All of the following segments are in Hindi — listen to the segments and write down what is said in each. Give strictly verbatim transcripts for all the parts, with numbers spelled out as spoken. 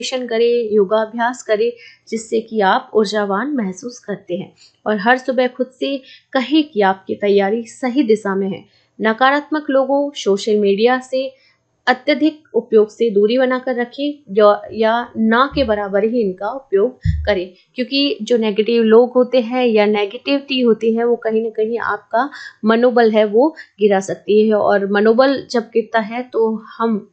मेडिटेशन करें, योगाभ्यास करें, जिससे कि आप ऊर्जावान महसूस करते हैं। और हर सुबह खुद से कहें कि आपकी तैयारी सही दिशा में है। नकारात्मक लोगों, सोशल मीडिया से अत्यधिक उपयोग से दूरी बनाकर रखें या ना के बराबर ही इनका उपयोग करें, क्योंकि जो नेगेटिव लोग होते हैं या नेगेटिविटी होती है वो कहीं ना कहीं आपका मनोबल है वो गिरा सकती है। और मनोबल जब गिरता है तो हम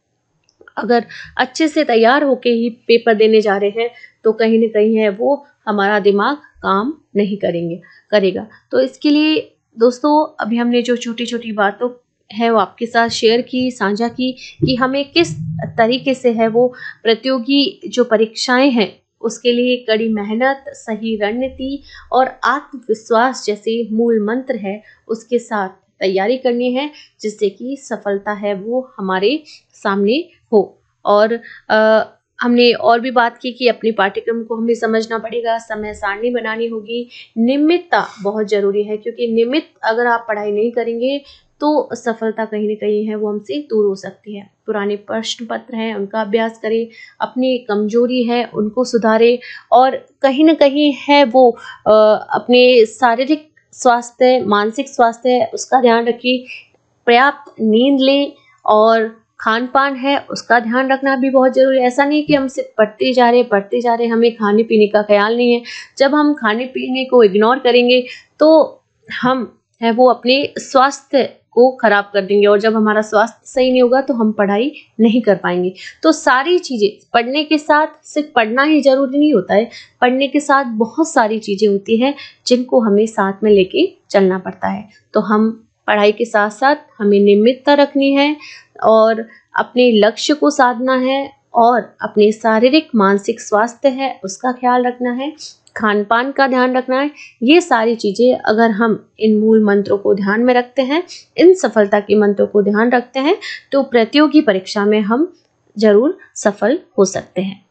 अगर अच्छे से तैयार होके ही पेपर देने जा रहे हैं तो कहीं ना कहीं है वो हमारा दिमाग काम नहीं करेंगे करेगा। तो इसके लिए दोस्तों अभी हमने जो छोटी छोटी बातों है वो आपके साथ शेयर की, साझा की कि हमें किस तरीके से है वो प्रतियोगी जो परीक्षाएं हैं उसके लिए कड़ी मेहनत, सही रणनीति और आत्मविश्वास जैसे मूल मंत्र है उसके साथ तैयारी करनी है, जिससे कि सफलता है वो हमारे सामने हो। और आ, हमने और भी बात की कि अपने पाठ्यक्रम को हमें समझना पड़ेगा, समय सारणी बनानी होगी, नियमितता बहुत जरूरी है, क्योंकि नियमित अगर आप पढ़ाई नहीं करेंगे तो सफलता कहीं ना कहीं है वो हमसे दूर हो सकती है। पुराने प्रश्न पत्र हैं उनका अभ्यास करें, अपनी कमजोरी है उनको सुधारें और कहीं ना कहीं है वो आ, अपने शारीरिक स्वास्थ्य, मानसिक स्वास्थ्य उसका ध्यान रखिए, पर्याप्त नींद लें और खान पान है उसका ध्यान रखना भी बहुत जरूरी है। ऐसा नहीं कि हम सिर्फ पढ़ते जा रहे पढ़ते जा रहे हमें खाने पीने का ख्याल नहीं है। जब हम खाने पीने को इग्नोर करेंगे तो हम है वो अपने स्वास्थ्य को खराब कर देंगे, और जब हमारा स्वास्थ्य सही नहीं होगा तो हम पढ़ाई नहीं कर पाएंगे। तो सारी चीजें पढ़ने के साथ सिर्फ पढ़ना ही जरूरी नहीं होता है, पढ़ने के साथ बहुत सारी चीजें होती हैं जिनको हमें साथ में लेके चलना पड़ता है। तो हम पढ़ाई के साथ साथ हमें नियमितता रखनी है और अपने लक्ष्य को साधना है और अपने शारीरिक मानसिक स्वास्थ्य है उसका ख्याल रखना है, खान पान का ध्यान रखना है। ये सारी चीजें अगर हम इन मूल मंत्रों को ध्यान में रखते हैं, इन सफलता के मंत्रों को ध्यान रखते हैं, तो प्रतियोगी परीक्षा में हम जरूर सफल हो सकते हैं।